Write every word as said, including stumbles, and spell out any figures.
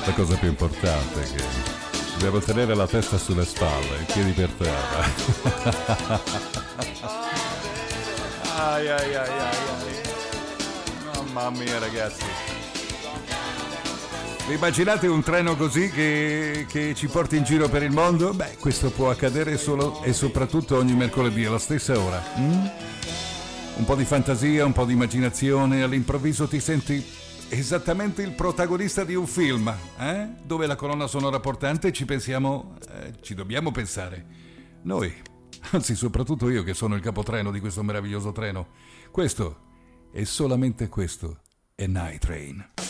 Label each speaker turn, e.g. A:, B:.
A: La cosa più importante è che devo tenere la testa sulle spalle, i piedi per terra. Ai ai ai ai ai. Mamma mia ragazzi. Vi immaginate un treno così che, che ci porti in giro per il mondo? Beh, questo può accadere solo e soprattutto ogni mercoledì alla stessa ora. Mm? Un po' di fantasia, un po' di immaginazione, all'improvviso ti senti esattamente il protagonista di un film, eh? Dove la colonna sonora portante ci pensiamo, eh, ci dobbiamo pensare. Noi, anzi soprattutto io che sono il capotreno di questo meraviglioso treno. Questo, e solamente questo, è Night Train.